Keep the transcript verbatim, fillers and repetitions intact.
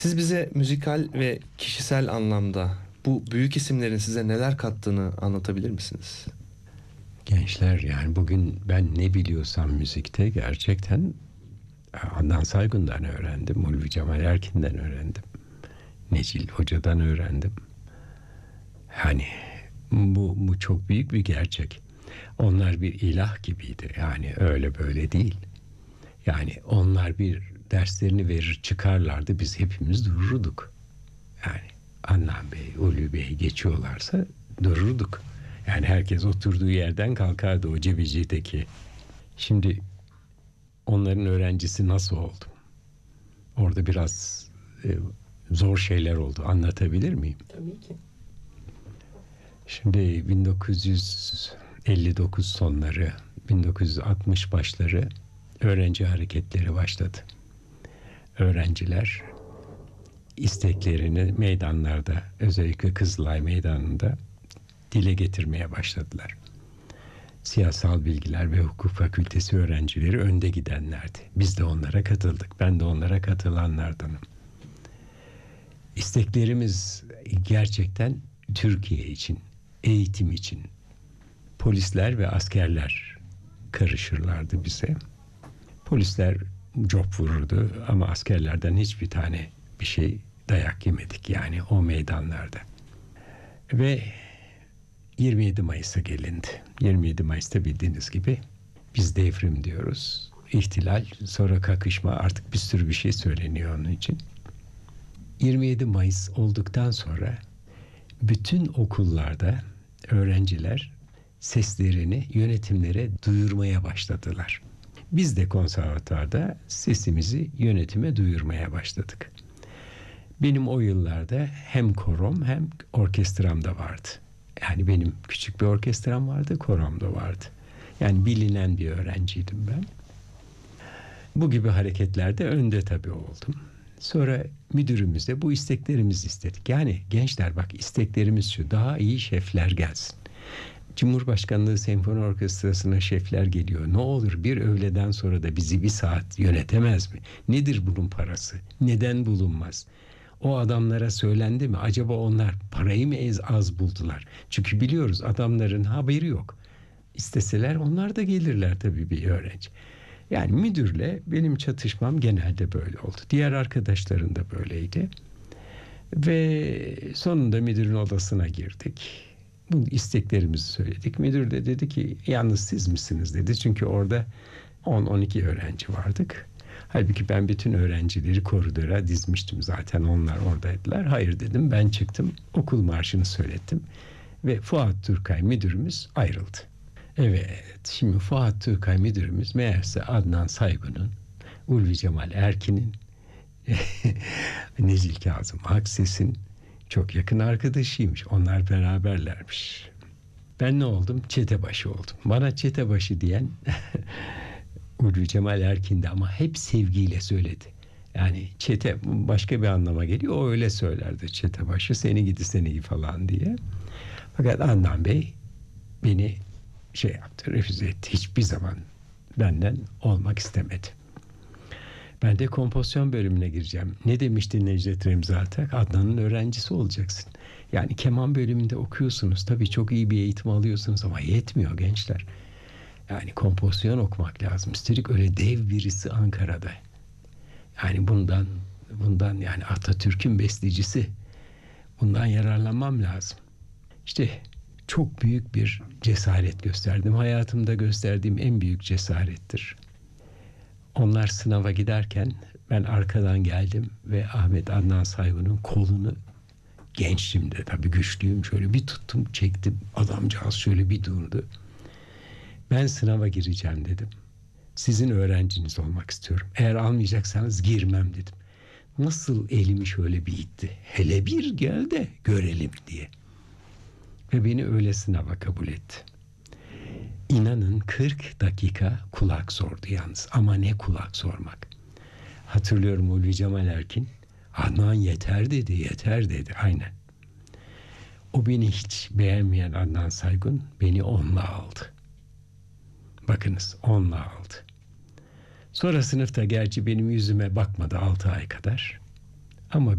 Siz bize müzikal ve kişisel anlamda bu büyük isimlerin size neler kattığını anlatabilir misiniz? Gençler, yani bugün ben ne biliyorsam müzikte gerçekten Adnan Saygun'dan öğrendim. Ulvi Cemal Erkin'den öğrendim. Necil Hoca'dan öğrendim. Yani bu, bu çok büyük bir gerçek. Onlar bir ilah gibiydi. Yani öyle böyle değil. Yani onlar bir derslerini verir çıkarlardı. Biz hepimiz dururduk. Yani Adnan Bey, Ulvi Bey geçiyorlarsa dururduk. Yani herkes oturduğu yerden kalkardı o Cebeci'deki. Şimdi onların öğrencisi nasıl oldum? Orada biraz e, zor şeyler oldu. Anlatabilir miyim? Tabii ki. Şimdi bin dokuz yüz elli dokuz sonları, bin dokuz yüz altmış başları öğrenci hareketleri başladı. Öğrenciler isteklerini meydanlarda, özellikle Kızılay Meydanı'nda dile getirmeye başladılar. Siyasal bilgiler ve hukuk fakültesi öğrencileri önde gidenlerdi. Biz de onlara katıldık. Ben de onlara katılanlardanım. İsteklerimiz gerçekten Türkiye için, eğitim için. Polisler ve askerler karışırlardı bize. Polisler cop vururdu ama askerlerden hiçbir tane bir şey dayak yemedik yani o meydanlarda. Ve yirmi yedi Mayıs'a gelindi. yirmi yedi Mayıs'ta bildiğiniz gibi biz devrim diyoruz. İhtilal, sonra kakışma, artık bir sürü bir şey söyleniyor onun için. yirmi yedi Mayıs olduktan sonra bütün okullarda öğrenciler seslerini yönetimlere duyurmaya başladılar. Biz de konservatuvarda sesimizi yönetime duyurmaya başladık. Benim o yıllarda hem korom hem orkestram da vardı. Yani benim küçük bir orkestram vardı, korom da vardı. Yani bilinen bir öğrenciydim ben. Bu gibi hareketlerde önde tabii oldum. Sonra müdürümüze bu isteklerimizi istedik. Yani gençler bak, isteklerimiz şu: daha iyi şefler gelsin. Cumhurbaşkanlığı Senfoni Orkestrası'na şefler geliyor. Ne olur bir öğleden sonra da bizi bir saat yönetemez mi? Nedir bunun parası? Neden bulunmaz? O adamlara söylendi mi? Acaba onlar parayı mı ez az buldular? Çünkü biliyoruz adamların haberi yok. İsteseler onlar da gelirler tabii bir öğrenci. Yani müdürle benim çatışmam genelde böyle oldu. Diğer arkadaşların da böyleydi. Ve sonunda müdürün odasına girdik. Bu isteklerimizi söyledik. Müdür de dedi ki yalnız siz misiniz dedi. Çünkü orada on on iki öğrenci vardık. Halbuki ben bütün öğrencileri koridora dizmiştim, zaten onlar oradaydılar. Hayır dedim, ben çıktım, okul marşını söylettim ve Fuat Türkay müdürümüz ayrıldı. Evet, şimdi Fuat Türkay müdürümüz meğerse Adnan Saygun'un, Ulvi Cemal Erkin'in, Necil Kazım Akses'in çok yakın arkadaşıymış. Onlar beraberlermiş. Ben ne oldum? Çetebaşı oldum. Bana çetebaşı diyen Ulvi Cemal Erkin'de, ama hep sevgiyle söyledi. Yani çete başka bir anlama geliyor. O öyle söylerdi, çetebaşı seni gidi seni gidi falan diye. Fakat Adnan Bey beni şey yaptı, refüze etti. Hiçbir zaman benden olmak istemedi. Ben de kompozisyon bölümüne gireceğim. Ne demişti Necdet Remzi Atak? Adnan'ın öğrencisi olacaksın. Yani keman bölümünde okuyorsunuz. Tabii çok iyi bir eğitim alıyorsunuz ama yetmiyor gençler. Yani kompozisyon okumak lazım. Üstelik öyle dev birisi Ankara'da. Yani bundan bundan yani Atatürk'ün bestecisi. Bundan yararlanmam lazım. İşte çok büyük bir cesaret gösterdim. Hayatımda gösterdiğim en büyük cesarettir. Onlar sınava giderken ben arkadan geldim ve Ahmet Adnan Saygun'un kolunu, gençtim de tabii güçlüyüm, şöyle bir tuttum çektim. Adamcağız şöyle bir durdu. Ben sınava gireceğim dedim. Sizin öğrenciniz olmak istiyorum. Eğer almayacaksanız girmem dedim. Nasıl elimi şöyle bir itti. Hele bir gel de görelim diye. Ve beni öyle sınava kabul etti. İnanın kırk dakika kulak sordu yalnız. Ama ne kulak sormak. Hatırlıyorum, Ulvi Cemal Erkin, Adnan yeter dedi, yeter dedi. Aynen. O beni hiç beğenmeyen Adnan Saygun beni onunla aldı. Bakınız, onunla aldı. Sonra sınıfta gerçi benim yüzüme bakmadı altı ay kadar. Ama